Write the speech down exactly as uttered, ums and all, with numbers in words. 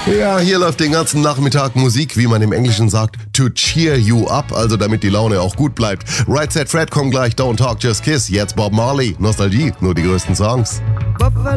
Ja, hier läuft den ganzen Nachmittag Musik, wie man im Englischen sagt, to cheer you up, also damit die Laune auch gut bleibt. Right Set Fred kommt gleich, Don't Talk Just Kiss, jetzt Bob Marley, Nostalgie, nur die größten Songs. Buffalo